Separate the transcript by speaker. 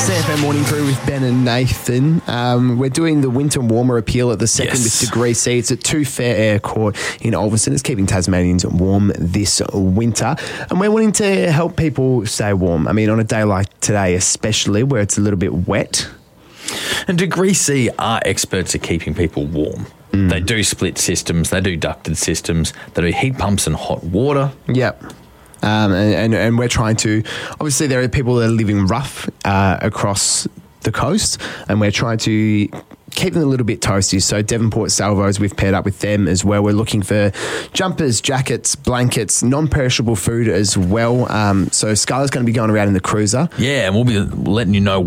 Speaker 1: CFM Morning Crew with Ben and Nathan. We're doing the winter warmer appeal at the second with Degree C. It's at 2 Fair Air Court in Alverson. It's keeping Tasmanians warm this winter. And we're wanting to help people stay warm. I mean, on a day like today, especially where it's a little bit wet.
Speaker 2: And Degree C are experts at keeping people warm. They do split systems, they do ducted systems, they do heat pumps and hot water.
Speaker 1: Yep. And we're trying to, obviously there are people that are living rough across the coast, and we're trying to keep them a little bit toasty. So Devonport Salvos, we've paired up with them as well. We're looking for jumpers, jackets, blankets, non-perishable food as well. So Scarlett's going to be going around in the cruiser.
Speaker 2: Yeah, and we'll be letting you know